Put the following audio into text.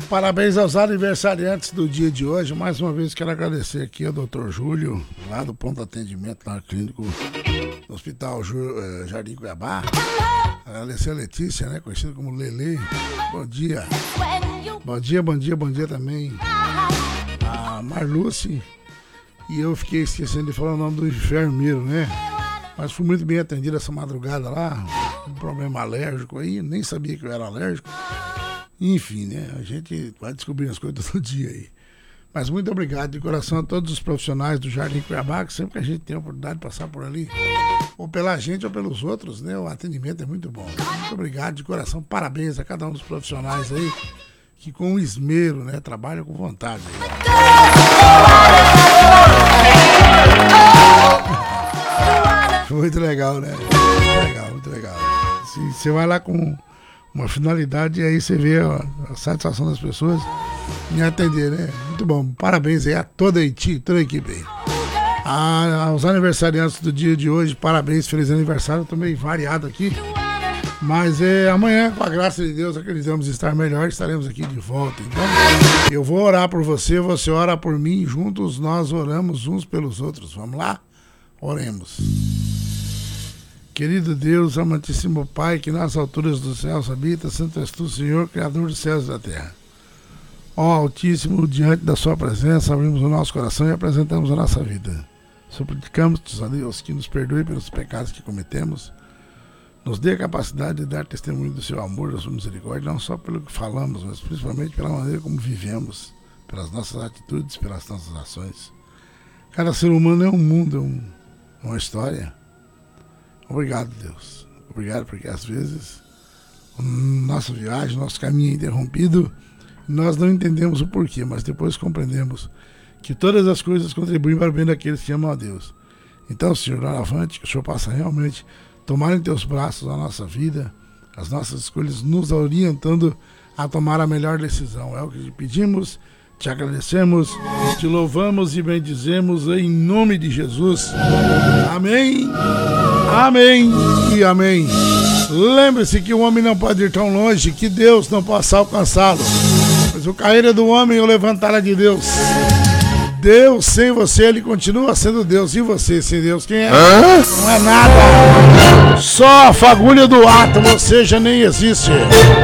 Parabéns aos aniversariantes do dia de hoje. Mais uma vez quero agradecer aqui ao Dr. Júlio, lá do ponto de atendimento na clínico do Hospital Jardim Cuiabá. Agradecer a Letícia, né, conhecida como Lelê. Bom dia. Bom dia também a Marluce. E eu fiquei esquecendo de falar o nome do enfermeiro, né? Mas fui muito bem atendido essa madrugada lá. Um problema alérgico aí, nem sabia que eu era alérgico. Enfim, né? A gente vai descobrindo as coisas todo dia aí. Mas muito obrigado de coração a todos os profissionais do Jardim Cuiabá, que sempre que a gente tem a oportunidade de passar por ali, ou pela gente ou pelos outros, né? O atendimento é muito bom. Muito obrigado de coração, parabéns a cada um dos profissionais aí, que com esmero, né? Trabalham com vontade. Muito legal, né? Muito legal. Você vai lá com uma finalidade e aí você vê a satisfação das pessoas em atender, né? Muito bom. Parabéns aí a toda a equipe aí. Aos aniversariantes do dia de hoje, parabéns, feliz aniversário. Eu tô meio variado aqui, mas amanhã, com a graça de Deus, acreditamos estar melhor, estaremos aqui de volta. Então, eu vou orar por você, você ora por mim, juntos nós oramos uns pelos outros. Vamos lá? Oremos. Querido Deus, amantíssimo Pai, que nas alturas dos céus habita, santo és tu, Senhor, Criador dos céus e da terra. Ó Altíssimo, diante da sua presença, abrimos o nosso coração e apresentamos a nossa vida. Suplicamos-te, ó Deus, que nos perdoe pelos pecados que cometemos, nos dê a capacidade de dar testemunho do seu amor, da sua misericórdia, não só pelo que falamos, mas principalmente pela maneira como vivemos, pelas nossas atitudes, pelas nossas ações. Cada ser humano é um mundo, é uma história. Obrigado, Deus. Obrigado porque às vezes nossa viagem, nosso caminho é interrompido, nós não entendemos o porquê, mas depois compreendemos que todas as coisas contribuem para o bem daqueles que amam a Deus. Então, Senhor, avante, que o Senhor possa realmente tomar em teus braços a nossa vida, as nossas escolhas, nos orientando a tomar a melhor decisão. É o que te pedimos, te agradecemos, te louvamos e bendizemos em nome de Jesus. Amém, amém e amém. Lembre-se que o homem não pode ir tão longe que Deus não possa alcançá-lo. Pois o cair é do homem e o levantar é de Deus. Deus sem você, ele continua sendo Deus. E você sem Deus, quem é? Não é nada. Só a fagulha do átomo, ou seja, nem existe.